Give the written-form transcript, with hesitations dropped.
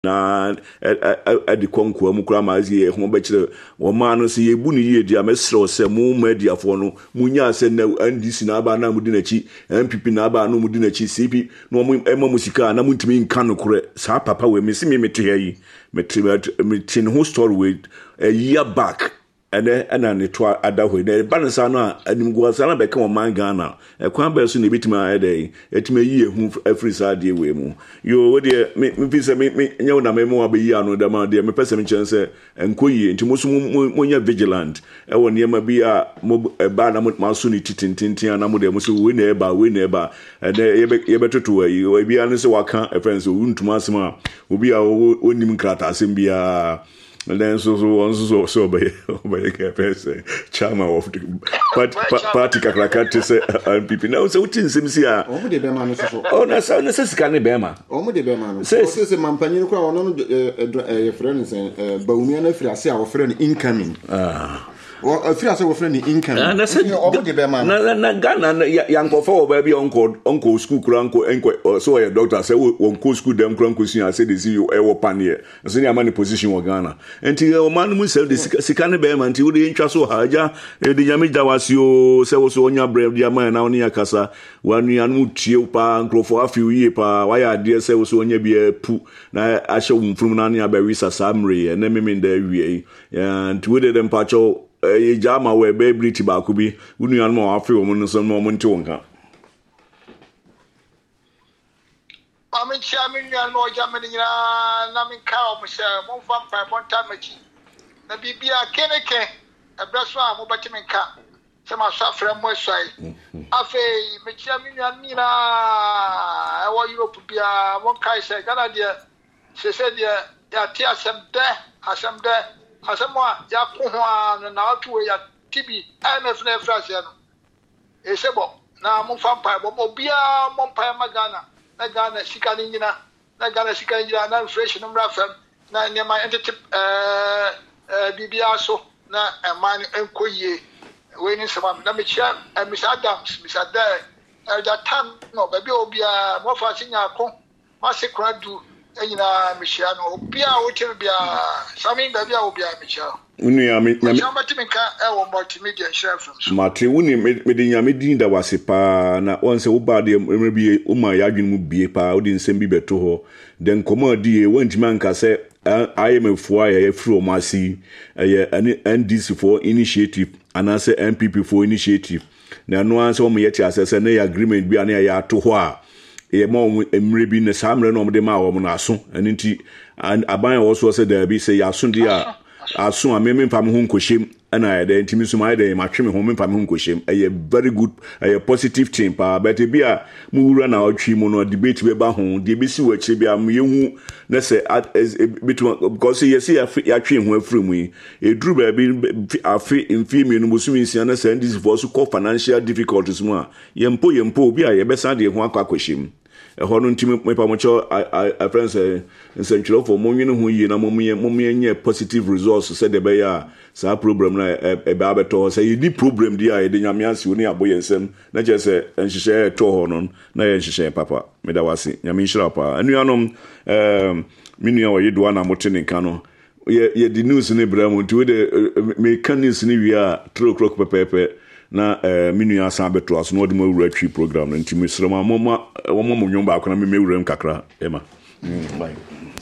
na adi konko mu kura mazi ho be kire wo ma no se yebu ni ye dia mesro se mu mediafo no munya se na NDC na aba na mudi na chi MPP na aba no mudi na chi CP no mu ema musika na muntimi nka no kure sa papa we me se me mete yi me ho story we a year back and ne to adaho na bansa no a anim go asana be ka o man Ghana ekwan ba so na bitima ede etime yi ehu afrisa de we mu yo we de me fisa me nyawo na me mo abeyi anu da ma de me pese me chense enkoyi nti musu monya vigilant e wo niam bi a ba na mo so ni titintintin na mo de musu we na eba de ye betoto yi bi anu se waka e friends o ntuma asema obi a onim krata asem bia. And then so by person chairman of the party kakrakati say people now so what is him here omo de be ma no so oh na so na sika ne be ma omo de be ma no so say mampanyin kwa ono no friends baumia na firi ase a wo friend incoming o firi ase wo friend incoming na omo de be ma na Ghana yankofo ba bi onko school kura enko so your doctor say won school dem kura nko sun say dey see you e wo panier so ni amani position wo Ghana enti o man mu sell the sika ne be ma enti wo de ntwa so haja e de nyame dawase o se wo so onya bread dia man na oni akasa wanu anu tie pa nkrofo afi wie pa waya ade se wo so onya bia pu na ahye wo mfrum na ne abawi sasamre na meme nda wie and wo de dem pacho jama we be briti ba ku bi unu anu ma afi wo mun so no mun ti wonka Mami chami nya no jamani nya na min ka o mse mo fam pa bonta machi na bibia keneke abraso a mo bati min ka se ma so afra mo swai afei me chami nya ni na e wo Europe bia mo kai se Ghana dia se dia ya ti asemde asemo ya ko ho na otu ya tibi IMF na France no e sebo na mo fam pa bo bia mo pa magana na Ghana sika ni nyina na inflation number fam na nyama entity bibia so na man enkoyie we ni sama na me chia Mr. Adams Mr. There that time no baby obia mo fa sinya ko ma se kradu enyina me chia no obia wo che bia sami baby obia me chia unu ya me chamba timinka e wo multimedia share films mate wuni me de nyame din da wase pa na onse wo ba de mrebie o ma ya adwene mu bie pa o de nsem bi beto ho den komadi e wantima nka se IMF ya free o masi NDC for initiative anase MPP for initiative na no anse o mo yeti asese na ya agreement bi ana ya to ho a e ma o mrebi ne samre no mo de ma o mo na so aninti aban wo so se da bi se ya so dia aso ameme pam ho nkoshem ana ya de ntimi so ma de ma tweme ho pam ho nkoshem a very good a positive thing pa but e bia mu wura na otwi mu no debate be ba ho de bi si wachi bia mu yehu na se because yes ya twe ho afiri mu e duru ba bi afi mfimi no musu nsia na se ndis for so financial difficulties mu a yempo bia ye be sa de ho akoshem hono ntimi mepa mocho a friends nsentwelo for monwene ho yi na momye positive results said the ya sa problem na e ba beto say yi problem dia e de nyame anse oni aboyensem na je se nhihye to ho no na ye nhihye papa me da wase nyame nhira pa anuanom minua wa yedo na motene nka no ye di news ne bram nti we de me kan news ne wi a 3 o'clock pepepe na minua asan beto aso no de mo wura twi program nti mesrema mo nyomba akona me wura kakra ema bye.